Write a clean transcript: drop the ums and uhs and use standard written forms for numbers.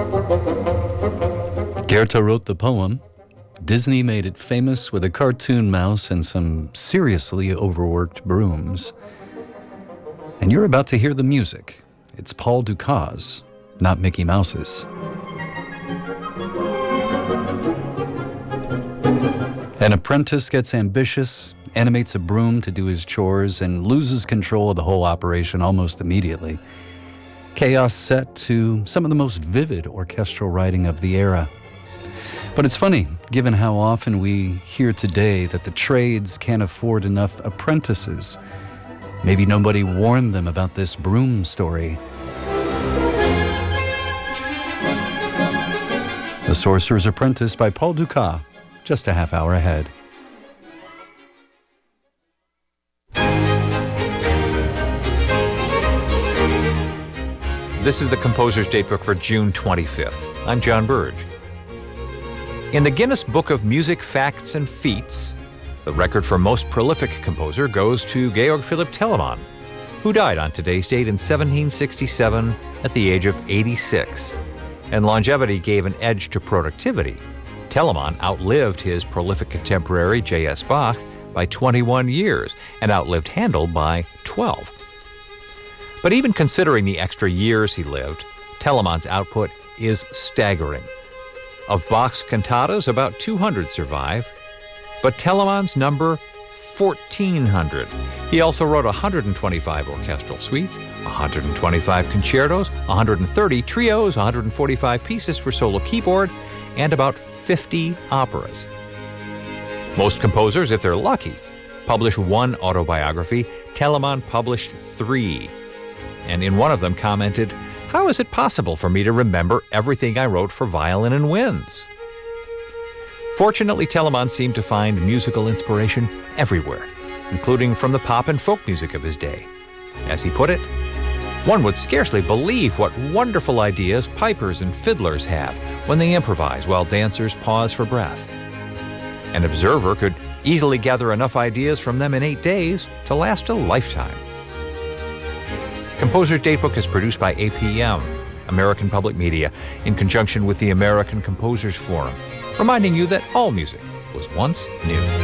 Goethe wrote the poem. Disney made it famous with a cartoon mouse and some seriously overworked brooms. And you're about to hear the music. It's Paul Dukas, not Mickey Mouse's. An apprentice gets ambitious, animates a broom to do his chores, and loses control of the whole operation almost immediately. Chaos set to some of the most vivid orchestral writing of the era. But it's funny, given how often we hear today that the trades can't afford enough apprentices. Maybe nobody warned them about this broom story. The Sorcerer's Apprentice by Paul Dukas, just a half hour ahead. This is the Composer's Datebook for June 25th. I'm John Burge. In the Guinness Book of Music Facts and Feats, the record for most prolific composer goes to Georg Philipp Telemann, who died on today's date in 1767 at the age of 86. And longevity gave an edge to productivity. Telemann outlived his prolific contemporary J.S. Bach by 21 years and outlived Handel by 12. But even considering the extra years he lived, Telemann's output is staggering. Of Bach's cantatas, about 200 survive, but Telemann's number, 1,400. He also wrote 125 orchestral suites, 125 concertos, 130 trios, 145 pieces for solo keyboard, and about 50 operas. Most composers, if they're lucky, publish one autobiography. Telemann published 3. And in one of them commented, "How is it possible for me to remember everything I wrote for violin and winds?" Fortunately, Telemann seemed to find musical inspiration everywhere, including from the pop and folk music of his day. As he put it, "One would scarcely believe what wonderful ideas pipers and fiddlers have when they improvise while dancers pause for breath. An observer could easily gather enough ideas from them in 8 days to last a lifetime." Composer's Datebook is produced by APM, American Public Media, in conjunction with the American Composers Forum, reminding you that all music was once new.